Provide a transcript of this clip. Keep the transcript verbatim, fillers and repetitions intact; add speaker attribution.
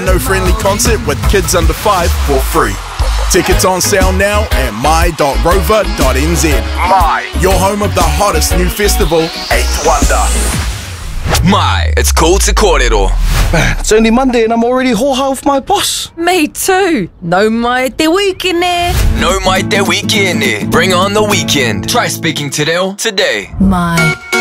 Speaker 1: whānau-friendly concert with kids under five for free. Tickets on sale now at my dot rover dot n z. My, your home of the hottest new festival, Eighth Wonder.
Speaker 2: My, it's cool to kōrero.
Speaker 3: Man, it's only Monday and I'm already hoha with my boss.
Speaker 4: Me too. No mai te weekend.
Speaker 2: No mai te weekend. Bring on the weekend. Try speaking te reo today.
Speaker 4: My.